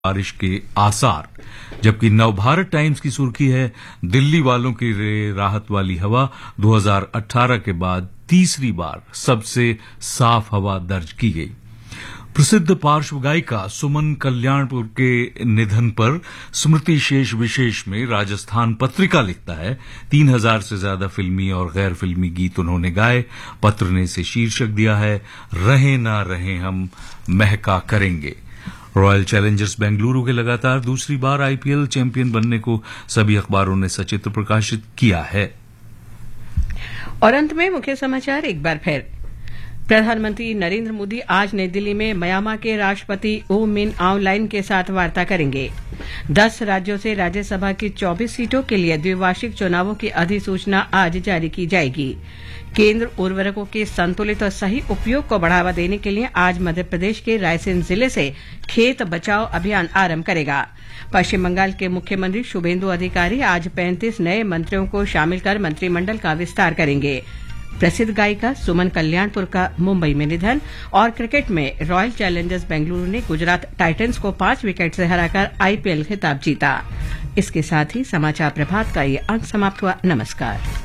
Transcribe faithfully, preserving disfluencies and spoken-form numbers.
बारिश के आसार। जबकि नवभारत टाइम्स की सुर्खी है, दिल्ली वालों की राहत वाली हवा, दो हज़ार अठारह के बाद तीसरी बार सबसे साफ हवा दर्ज की गई। प्रसिद्ध पार्श्व गायिका सुमन कल्याणपुर के निधन पर स्मृति शेष विशेष में राजस्थान पत्रिका लिखता है, तीन हजार से ज्यादा फिल्मी और गैर फिल्मी गीत उन्होंने गाए। पत्र ने इसे शीर्षक दिया है, रहे ना रहे हम महका करेंगे। रॉयल चैलेंजर्स बेंगलुरु के लगातार दूसरी बार आईपीएल चैंपियन बनने को सभी अखबारों ने सचित्र प्रकाशित किया है। और अंत में मुख्य समाचार एक बार फिर। प्रधानमंत्री नरेंद्र मोदी आज नई दिल्ली में म्यांमार के राष्ट्रपति ऊ मिन आउंग के साथ वार्ता करेंगे। दस राज्यों से राज्यसभा की चौबीस सीटों के लिए द्विवार्षिक चुनावों की अधिसूचना आज जारी की जाएगी। केंद्र उर्वरकों के संतुलित और सही उपयोग को बढ़ावा देने के लिए आज मध्य प्रदेश के रायसेन जिले से खेत बचाओ अभियान आरंभ करेगा। पश्चिम बंगाल के मुख्यमंत्री शुभेंदु अधिकारी आज पैंतीस नए मंत्रियों को शामिल कर मंत्रिमंडल का विस्तार करेंगे। प्रसिद्ध गायिका सुमन कल्याणपुर का मुंबई में निधन। और क्रिकेट में रॉयल चैलेंजर्स बेंगलुरु ने गुजरात टाइटंस को पांच विकेट से हराकर आईपीएल खिताब जीता। इसके साथ ही समाचार प्रभात का ये अंक समाप्त हुआ। नमस्कार।